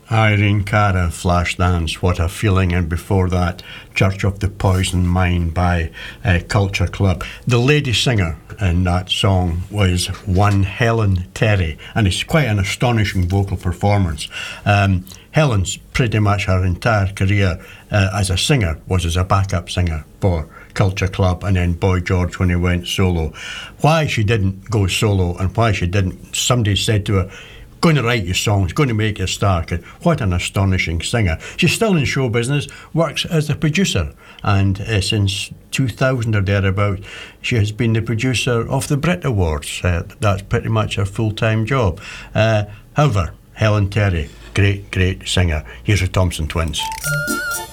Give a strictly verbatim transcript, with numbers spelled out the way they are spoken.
Irene Cara, Flashdance, What a Feeling, and before that, Church of the Poison Mind by uh, Culture Club. The lady singer in that song was one Helen Terry, and it's quite an astonishing vocal performance. Um, Helen's pretty much her entire career uh, as a singer was as a backup singer for Culture Club, and then Boy George when he went solo. Why she didn't go solo and why she didn't, somebody said to her, going to write your songs, going to make you a star. What an astonishing singer. She's still in show business, works as a producer, and uh, since two thousand or thereabouts, she has been the producer of the Brit Awards. Uh, that's pretty much her full-time job. Uh, however, Helen Terry, great, great singer. Here's the Thompson Twins.